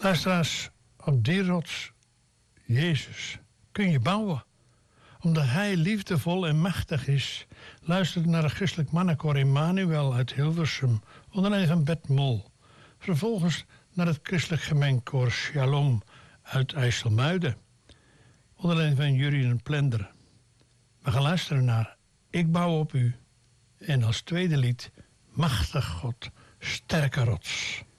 Luisteraars, op die rots, Jezus, kun je bouwen. Omdat Hij liefdevol en machtig is, luistert naar het christelijk mannenkoor Emmanuel uit Hilversum, onder leiding van Bert Mol. Vervolgens naar het christelijk gemengkoor Shalom uit IJsselmuiden, onder leiding van Jurien Plender. We gaan luisteren naar Ik bouw op u en als tweede lied Machtig God, sterke rots.